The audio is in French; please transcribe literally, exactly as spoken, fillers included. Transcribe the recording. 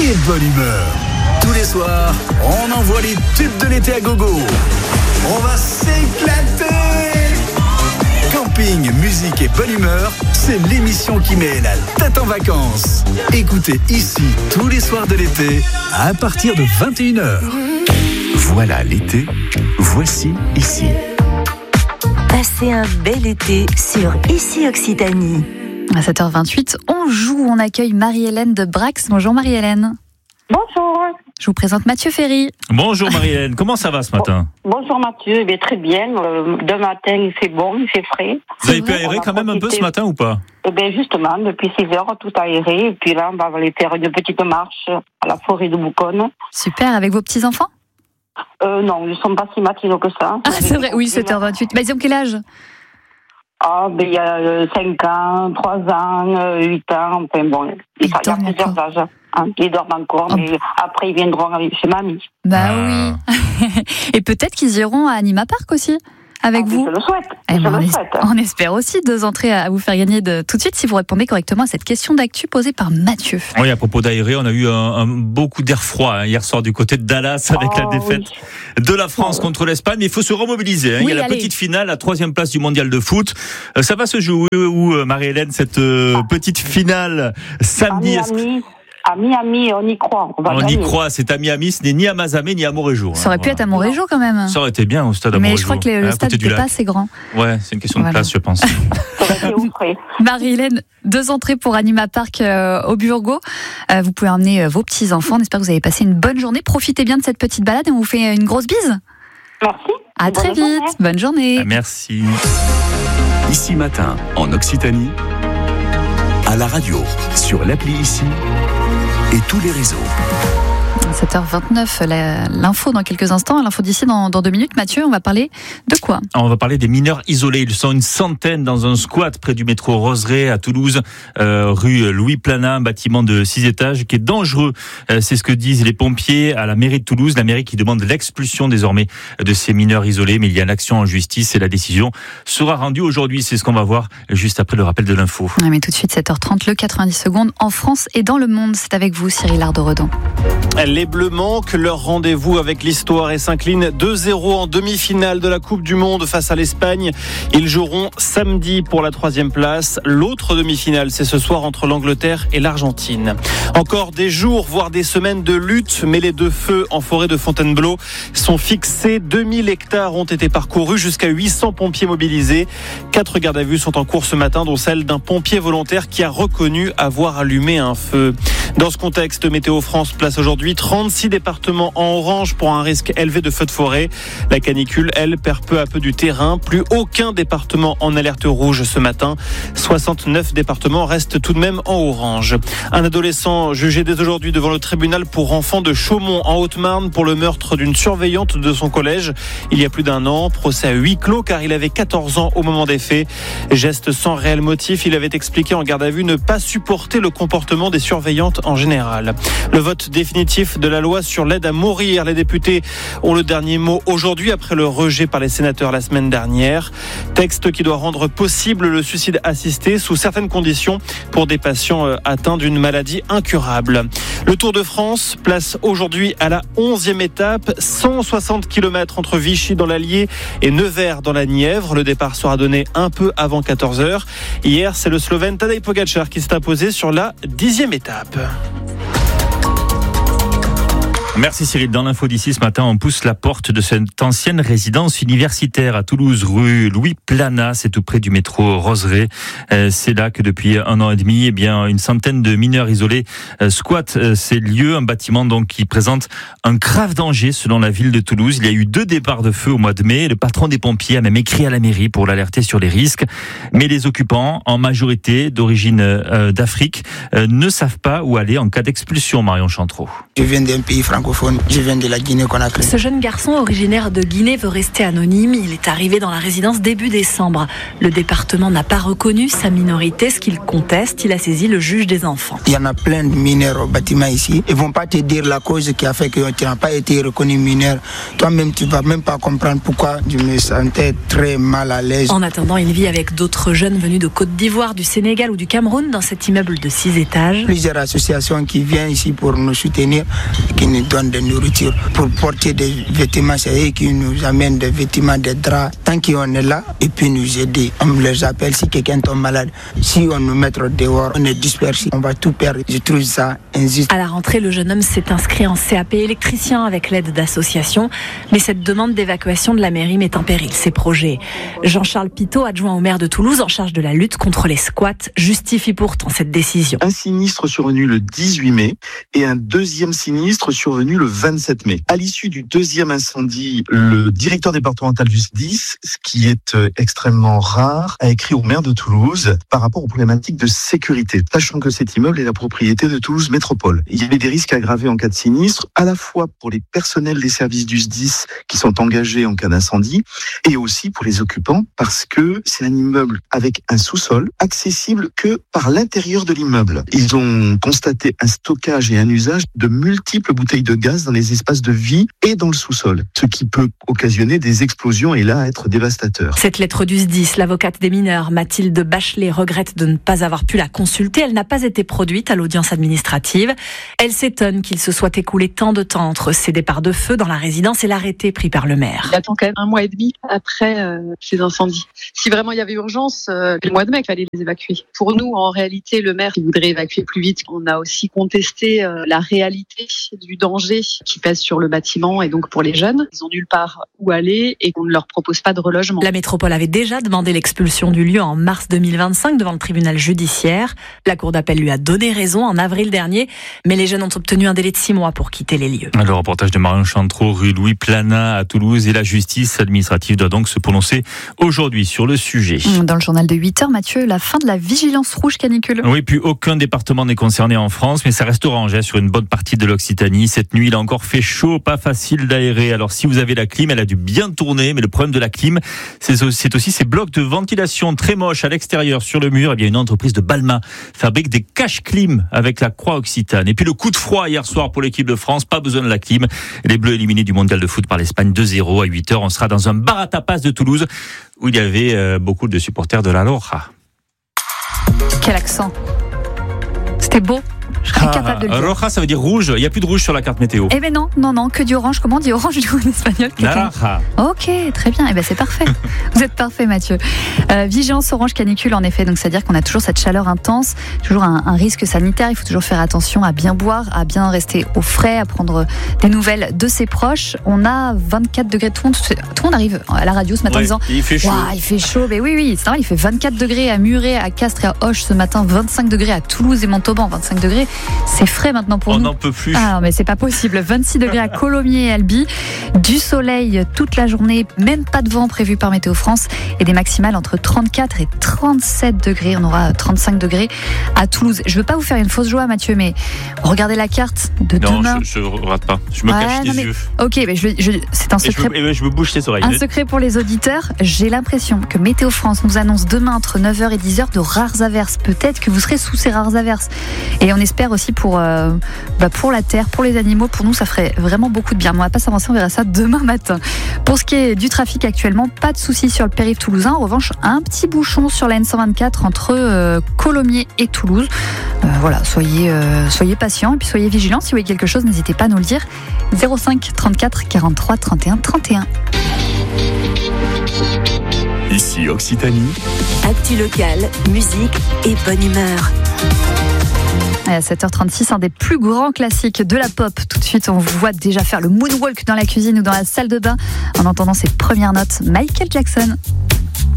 et bonne humeur. Tous les soirs, on envoie les tubes de l'été à gogo. On va s'éclater. Camping, musique et bonne humeur, c'est l'émission qui met la tête en vacances. Écoutez ici tous les soirs de l'été à partir de vingt et une heures. Voilà l'été, voici ici. Passez un bel été sur Ici Occitanie. À sept heures vingt-huit, on joue, on accueille Marie-Hélène de Brax. Bonjour Marie-Hélène. Bonjour. Je vous présente Mathieu Ferry. Bonjour Marie-Hélène, comment ça va ce matin ? Bonjour Mathieu, eh très bien. Euh, de matin, il fait bon, il fait frais. Vous avez pu aérer quand même un peu ce matin ou pas ? Eh bien justement, depuis six heures, tout aéré. Et puis là, on va aller faire une petite marche à la forêt de Bouconne. Super, avec vos petits-enfants ? Euh, non, ils ne sont pas si matinaux que ça. Ah, c'est vrai, oui, sept heures vingt-huit. Bah, ils ont quel âge ? Ah, ben il y a euh, cinq ans, trois ans, euh, huit ans, enfin bon, il y a plusieurs encore. âges. Hein, ils dorment encore, Oh. mais après ils viendront chez mamie. Bah Ah. oui. Et peut-être qu'ils iront à Anima Park aussi, avec Ah, vous. Je le souhaite, Eh je ben, on, le es- souhaite. on espère aussi deux entrées à vous faire gagner de, tout de suite si vous répondez correctement à cette question d'actu posée par Mathieu. Oui, à propos d'aérer, on a eu un, un- beaucoup d'air froid hein, hier soir du côté de Dallas avec Oh, la défaite oui. de la France contre l'Espagne. Mais il faut se remobiliser. Hein. Oui, il y a la allez. petite finale, la troisième place du mondial de foot. Euh, ça va se jouer où, euh, Marie-Hélène, cette euh, petite finale samedi À est-ce- Miami, à Miami, on y croit. On, va On y gagner. croit, c'est à Miami, ce n'est ni à Mazamé ni à Montréjo. Ça aurait hein, pu être voilà. à Montréjo quand même. Ça aurait été bien au stade à Mais Montréjo. je crois que le, le à stade côté du n'était pas lac. assez grand. Ouais, c'est une question de Voilà. place, je pense. Ça aurait été au frais. Marie-Hélène, deux entrées pour Anima Park euh, au Burgo. Euh, vous pouvez emmener euh, vos petits-enfants. On espère que vous avez passé une bonne journée. Profitez bien de cette petite balade et on vous fait une grosse bise. Merci. À Bonne très journée. vite. Bonne journée. Ah, merci. Ici matin, en Occitanie, à la radio, sur l'appli Ici et tous les réseaux. sept heures vingt-neuf, la- l'info dans quelques instants. L'info d'ici dans, dans deux minutes. Mathieu, on va parler de quoi ? On va parler des mineurs isolés. Ils sont une centaine dans un squat près du métro Roseraie à Toulouse, euh, rue Louis Planat, un bâtiment de six étages qui est dangereux. Euh, c'est ce que disent les pompiers à la mairie de Toulouse. La mairie qui demande l'expulsion désormais de ces mineurs isolés. Mais il y a une action en justice et la décision sera rendue aujourd'hui. C'est ce qu'on va voir juste après le rappel de l'info. Ouais, mais tout de suite, sept heures trente, le quatre-vingt-dix secondes en France et dans le monde. C'est avec vous, Cyril Ardoredon. Les Bleus manquent leur rendez-vous avec l'histoire et s'inclinent deux zéro en demi-finale de la Coupe du Monde face à l'Espagne. Ils joueront samedi pour la troisième place. L'autre demi-finale, c'est ce soir entre l'Angleterre et l'Argentine. Encore des jours, voire des semaines de lutte, mais les deux feux en forêt de Fontainebleau sont fixés. deux mille hectares ont été parcourus, jusqu'à huit cents pompiers mobilisés. Quatre gardes à vue sont en cours ce matin, dont celle d'un pompier volontaire qui a reconnu avoir allumé un feu. Dans ce contexte, Météo France place aujourd'hui trente-six départements en orange pour un risque élevé de feux de forêt. La canicule, elle, perd peu à peu du terrain. Plus aucun département en alerte rouge ce matin. soixante-neuf départements restent tout de même en orange. Un adolescent jugé dès aujourd'hui devant le tribunal pour enfants de Chaumont en Haute-Marne pour le meurtre d'une surveillante de son collège il y a plus d'un an. Procès à huis clos car il avait quatorze ans au moment des faits. Geste sans réel motif, il avait expliqué en garde à vue ne pas supporter le comportement des surveillantes en général. Le vote définitif de la loi sur l'aide à mourir. Les députés ont le dernier mot aujourd'hui après le rejet par les sénateurs la semaine dernière. Texte qui doit rendre possible le suicide assisté sous certaines conditions pour des patients atteints d'une maladie incurable. Le Tour de France place aujourd'hui à la onzième étape, cent soixante kilomètres entre Vichy dans l'Allier et Nevers dans la Nièvre. Le départ sera donné un peu avant quatorze heures. Hier, c'est le Slovène Tadej Pogačar qui s'est imposé sur la dixième étape. Merci Cyril. Dans l'info d'ici ce matin, on pousse la porte de cette ancienne résidence universitaire à Toulouse, rue Louis Planat. C'est tout près du métro Roseraie. Euh, c'est là que depuis un an et demi, eh bien, une centaine de mineurs isolés euh, squattent euh, ces lieux. Un bâtiment donc qui présente un grave danger selon la ville de Toulouse. Il y a eu deux départs de feu au mois de mai. Le patron des pompiers a même écrit à la mairie pour l'alerter sur les risques. Mais les occupants, en majorité d'origine euh, d'Afrique, euh, ne savent pas où aller en cas d'expulsion. Marion Chantreau. Je viens d'un pays francophone francophone. Je viens de la Guinée-Conakry. Ce jeune garçon originaire de Guinée veut rester anonyme. Il est arrivé dans la résidence début décembre. Le département n'a pas reconnu sa minorité, ce qu'il conteste. Il a saisi le juge des enfants. Il y en a plein de mineurs au bâtiment ici. Ils vont pas te dire la cause qui a fait que tu n'as pas été reconnu mineur. Toi-même, tu vas même pas comprendre pourquoi je me sentais très mal à l'aise. En attendant, il vit avec d'autres jeunes venus de Côte d'Ivoire, du Sénégal ou du Cameroun dans cet immeuble de six étages. Plusieurs associations qui viennent ici pour nous soutenir, qui nous donnent de nourriture, pour porter des vêtements. C'est eux qui nous amènent des vêtements, des draps. Tant qu'on est là, et puis nous aider. On les appelle si quelqu'un tombe malade. Si on nous met dehors, on est dispersé. On va tout perdre. Je trouve ça injuste. À la rentrée, le jeune homme s'est inscrit en C A P électricien avec l'aide d'associations. Mais cette demande d'évacuation de la mairie met en péril ses projets. Jean-Charles Pitot, adjoint au maire de Toulouse en charge de la lutte contre les squats, justifie pourtant cette décision. Un sinistre survenu le dix-huit mai et un deuxième sinistre survenu le vingt-sept mai. À l'issue du deuxième incendie, le directeur départemental du S D I S, ce qui est extrêmement rare, a écrit au maire de Toulouse par rapport aux problématiques de sécurité, sachant que cet immeuble est la propriété de Toulouse Métropole. Il y avait des risques aggravés en cas de sinistre, à la fois pour les personnels des services du S D I S qui sont engagés en cas d'incendie, et aussi pour les occupants, parce que c'est un immeuble avec un sous-sol accessible que par l'intérieur de l'immeuble. Ils ont constaté un stockage et un usage de multiples bouteilles de gaz dans les espaces de vie et dans le sous-sol, ce qui peut occasionner des explosions et là être dévastateur. Cette lettre du S D I S, l'avocate des mineurs Mathilde Bachelet regrette de ne pas avoir pu la consulter. Elle n'a pas été produite à l'audience administrative. Elle s'étonne qu'il se soit écoulé tant de temps entre ces départs de feu dans la résidence et l'arrêté pris par le maire. Il attend quand même un mois et demi après euh, ces incendies. Si vraiment il y avait urgence, euh, le mois de mai, il fallait les évacuer. Pour nous, en réalité, le maire il voudrait évacuer plus vite. On a aussi contesté euh, la réalité du danger qui pèse sur le bâtiment et donc pour les jeunes. Ils ont nulle part où aller et on ne leur propose pas de relogement. La métropole avait déjà demandé l'expulsion du lieu en mars deux mille vingt-cinq devant le tribunal judiciaire. La cour d'appel lui a donné raison en avril dernier, mais les jeunes ont obtenu un délai de six mois pour quitter les lieux. Le reportage de Marion Chantreau, rue Louis Plana à Toulouse, et la justice administrative doit donc se prononcer aujourd'hui sur le sujet. Dans le journal de huit heures, Mathieu, la fin de la vigilance rouge canicule. Oui, plus aucun département n'est concerné en France, mais ça reste orange hein, sur une bonne partie de l'Occitanie. Cette nuit, il a encore fait chaud, pas facile d'aérer. Alors si vous avez la clim, elle a dû bien tourner, mais le problème de la clim, c'est aussi ces blocs de ventilation très moches à l'extérieur sur le mur. Eh bien, une entreprise de Balma fabrique des caches-clim avec la croix occitane. Et puis le coup de froid hier soir pour l'équipe de France, pas besoin de la clim. Les Bleus éliminés du mondial de foot par l'Espagne deux zéro à huit heures. On sera dans un bar à tapas de Toulouse où il y avait euh, beaucoup de supporters de la Roja. Quel accent! C'était beau. Je serais incapable de le dire. Roja, ça veut dire rouge. Il n'y a plus de rouge sur la carte météo. Eh ben non, non, non, que du orange. Comment on dit orange du coup en espagnol? Naranja. Ok, très bien. Eh ben c'est parfait. Vous êtes parfait, Mathieu. Euh, vigilance orange canicule, en effet. Donc c'est-à-dire qu'on a toujours cette chaleur intense, toujours un, un risque sanitaire. Il faut toujours faire attention à bien boire, à bien rester au frais, à prendre des nouvelles de ses proches. On a vingt-quatre degrés. Tout le monde, tout le monde arrive à la radio ce matin en ouais, disant il fait chaud. Il fait chaud. Mais oui, oui, c'est normal. Il fait vingt-quatre degrés à Muret, à Castres et à Auch ce matin. vingt-cinq degrés à Toulouse et Montauban. vingt-cinq degrés. C'est frais maintenant pour on nous. On n'en peut plus. Ah, mais c'est pas possible. vingt-six degrés à Colomiers et Albi. Du soleil toute la journée. Même pas de vent prévu par Météo France. Et des maximales entre trente-quatre et trente-sept degrés. On aura trente-cinq degrés à Toulouse. Je veux pas vous faire une fausse joie, Mathieu, mais regardez la carte de non, demain. Non, je, je rate pas. Je me ouais, cache non, les mais, yeux. Ok, mais je, je, c'est un secret. Et je, me, et je me bouge les oreilles. Un secret pour les auditeurs. J'ai l'impression que Météo France nous annonce demain entre neuf heures et dix heures de rares averses. Peut-être que vous serez sous ces rares averses. Et on espère aussi pour, euh, bah pour la terre, pour les animaux, pour nous, ça ferait vraiment beaucoup de bien. On va pas s'avancer, on verra ça demain matin. Pour ce qui est du trafic actuellement, pas de soucis sur le périph' toulousain. En revanche, un petit bouchon sur la N cent vingt-quatre entre euh, Colomiers et Toulouse. Euh, voilà, soyez, euh, soyez patients et puis soyez vigilants. Si vous voyez quelque chose, n'hésitez pas à nous le dire. zéro cinq trente-quatre quarante-trois trente et un trente et un. Ici Occitanie. Actu locale, musique et bonne humeur. À sept heures trente-six, un des plus grands classiques de la pop. Tout de suite, on vous voit déjà faire le moonwalk dans la cuisine ou dans la salle de bain en entendant ses premières notes. Michael Jackson.